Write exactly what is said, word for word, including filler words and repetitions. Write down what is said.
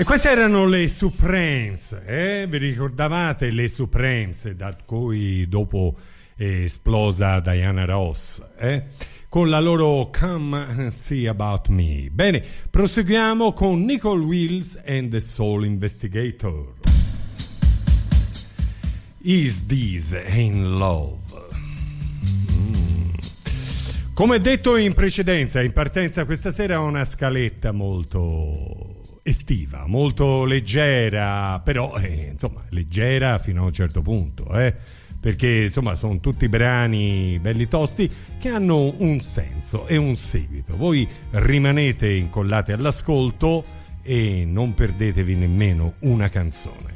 E queste erano le Supremes, eh? Vi ricordavate le Supremes, da cui dopo è esplosa Diana Ross, eh? Con la loro Come See About Me. Bene, proseguiamo con Nicole Wills and the Soul Investigator. Is This in Love? Mm. Come detto in precedenza, in partenza questa sera ho una scaletta molto estiva, molto leggera, però eh, insomma leggera fino a un certo punto, eh? Perché insomma sono tutti brani belli tosti che hanno un senso e un seguito. Voi rimanete incollati all'ascolto e non perdetevi nemmeno una canzone.